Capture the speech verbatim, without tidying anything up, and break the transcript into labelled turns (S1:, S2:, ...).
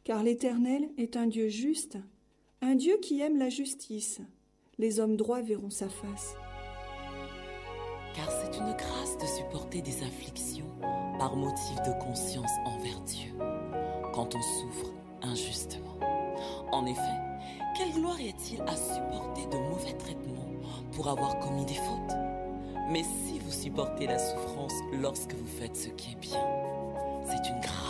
S1: Car l'Éternel est un Dieu juste, un Dieu qui aime la justice. Les hommes droits verront sa face.
S2: Car c'est une grâce de supporter des afflictions par motif de conscience envers Dieu, quand on souffre injustement. En effet, quelle gloire y a-t-il à supporter de mauvais traitements pour avoir commis des fautes? Mais si vous supportez la souffrance lorsque vous faites ce qui est bien, c'est une grâce